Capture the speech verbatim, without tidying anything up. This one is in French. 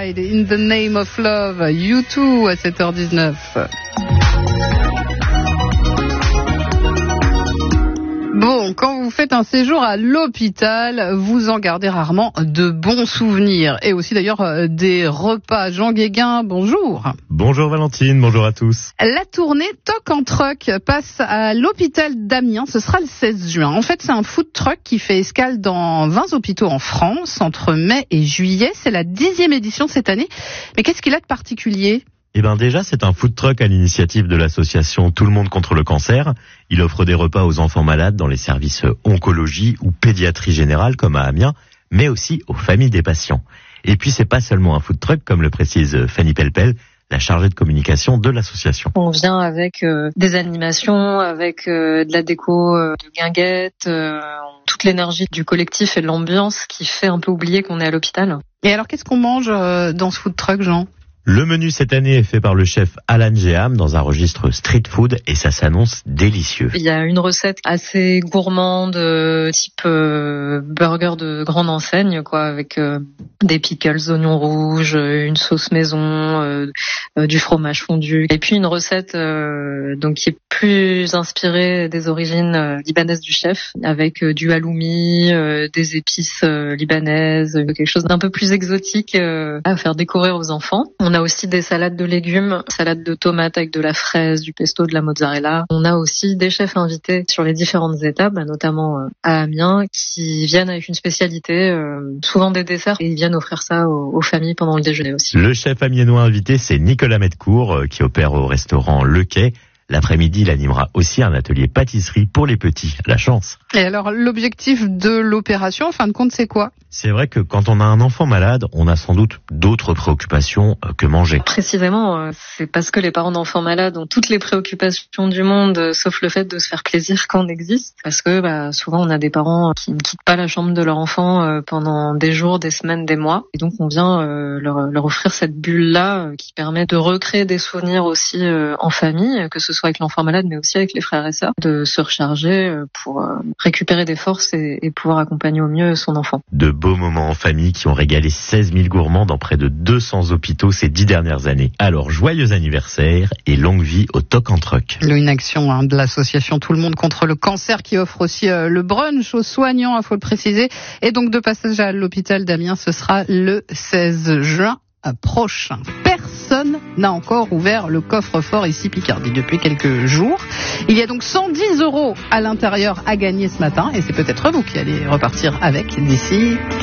Ride, In the Name of Love, U deux à sept heures dix-neuf. Bon, quand vous faites un séjour à l'hôpital, vous en gardez rarement de bons souvenirs. Et aussi d'ailleurs des repas. Jean Guéguin, bonjour. Bonjour Valentine, bonjour à tous. La tournée Toc en Truck passe à l'hôpital d'Amiens, ce sera le seize juin. En fait, c'est un food truck qui fait escale dans vingt hôpitaux en France entre mai et juillet. C'est la dixième édition cette année. Mais qu'est-ce qu'il a de particulier ? Eh ben déjà, c'est un food truck à l'initiative de l'association Tout le monde contre le cancer. Il offre des repas aux enfants malades dans les services oncologie ou pédiatrie générale comme à Amiens, mais aussi aux familles des patients. Et puis c'est pas seulement un food truck, comme le précise Fanny Pelpel, la chargée de communication de l'association. On vient avec euh, des animations, avec euh, de la déco, euh, de guinguettes, euh, toute l'énergie du collectif et de l'ambiance qui fait un peu oublier qu'on est à l'hôpital. Et alors qu'est-ce qu'on mange euh, dans ce food truck, Jean ? Le menu cette année est fait par le chef Alan Geham dans un registre street food et ça s'annonce délicieux. Il y a une recette assez gourmande, euh, type euh, burger de grande enseigne, quoi, avec euh, des pickles, oignons rouges, une sauce maison, euh, euh, du fromage fondu. Et puis une recette euh, donc qui est plus inspirée des origines euh, libanaises du chef, avec euh, du halloumi, euh, des épices euh, libanaises, quelque chose d'un peu plus exotique euh, à faire découvrir aux enfants. On a aussi des salades de légumes, salade de tomates avec de la fraise, du pesto, de la mozzarella. On a aussi des chefs invités sur les différentes étapes, notamment à Amiens, qui viennent avec une spécialité, euh, souvent des desserts, et ils viennent offrir ça aux, aux familles pendant le déjeuner aussi. Le chef amiénois invité, c'est Nicolas Metcourt, qui opère au restaurant Le Quai. L'après-midi, il animera aussi un atelier pâtisserie pour les petits. La chance. Et alors, l'objectif de l'opération, en fin de compte, c'est quoi ? C'est vrai que quand on a un enfant malade, on a sans doute d'autres préoccupations que manger. Précisément, c'est parce que les parents d'enfants malades ont toutes les préoccupations du monde, sauf le fait de se faire plaisir quand on existe. Parce que bah, souvent, on a des parents qui ne quittent pas la chambre de leur enfant pendant des jours, des semaines, des mois. Et donc, on vient leur, leur offrir cette bulle-là qui permet de recréer des souvenirs aussi en famille, que ce soit avec l'enfant malade, mais aussi avec les frères et sœurs, de se recharger pour récupérer des forces et, et pouvoir accompagner au mieux son enfant. De beaux moments en famille qui ont régalé seize mille gourmands dans près de deux cents hôpitaux ces dix dernières années. Alors, joyeux anniversaire et longue vie au Toc en Truck. Une action hein, de l'association Tout le monde contre le cancer qui offre aussi euh, le brunch aux soignants, il faut le préciser. Et donc, de passage à l'hôpital d'Amiens, ce sera le seize juin prochain. Personne n'a encore ouvert le coffre-fort ici Picardie depuis quelques jours. Il y a donc cent dix euros à l'intérieur à gagner ce matin et c'est peut-être vous qui allez repartir avec d'ici